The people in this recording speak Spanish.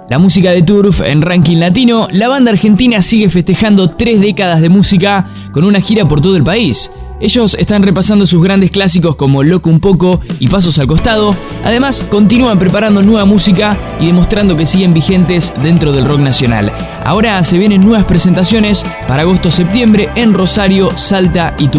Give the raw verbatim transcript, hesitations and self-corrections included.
La música de Turf en ranking latino, la banda argentina sigue festejando tres décadas de música con una gira por todo el país. Ellos están repasando sus grandes clásicos como Loco un poco y Pasos al costado. Además, continúan preparando nueva música y demostrando que siguen vigentes dentro del rock nacional. Ahora se vienen nuevas presentaciones para agosto-septiembre en Rosario, Salta y Tucumán.